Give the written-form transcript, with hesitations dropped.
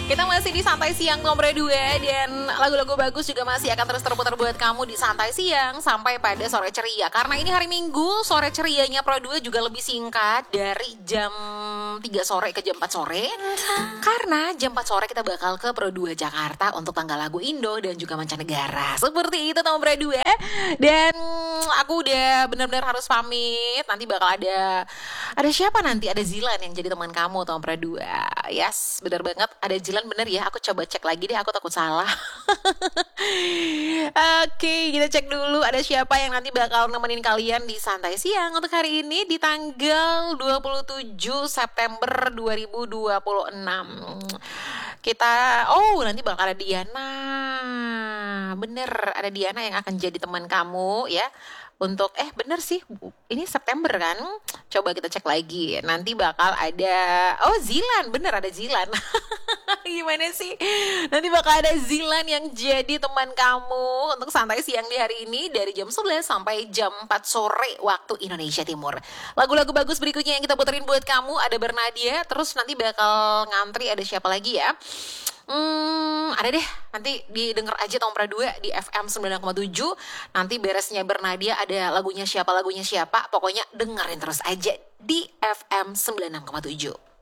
Kita masih di Santai Siang Nomor 2 dan lagu-lagu bagus juga masih akan terus terputar buat kamu di Santai Siang sampai pada sore ceria. Karena ini hari Minggu, sore cerianya Pro 2 juga lebih singkat dari jam 3 sore ke jam 4 sore. Karena jam 4 sore kita bakal ke Pro 2 Jakarta untuk tanggal lagu Indo dan juga mancanegara. Seperti itu Nomor 2. Dan aku udah benar-benar harus pamit. Nanti bakal ada siapa nanti? Ada Zilan yang jadi teman kamu Nomor 2. Yes, benar banget ada Zilan. Bener ya, aku coba cek lagi deh, aku takut salah. Oke, kita cek dulu ada siapa yang nanti bakal nemenin kalian di Santai Siang untuk hari ini di tanggal 27 September 2026. Nanti bakal ada Diana. Bener, ada Diana yang akan jadi teman kamu ya. Bener sih, ini September kan? Coba kita cek lagi. Nanti bakal ada, Zilan, bener ada Zilan. Gimana sih? Nanti bakal ada Zilan yang jadi teman kamu untuk Santai Siang di hari ini dari jam 11 sampai jam 4 sore waktu Indonesia Timur. Lagu-lagu bagus berikutnya yang kita puterin buat kamu ada Bernadia, terus nanti bakal ngantri ada siapa lagi ya? Ada deh, nanti didengar aja Nomor 2 di FM 9,7. Nanti beresnya Bernadia ada lagunya siapa, pokoknya dengerin terus aja di FM 96,7.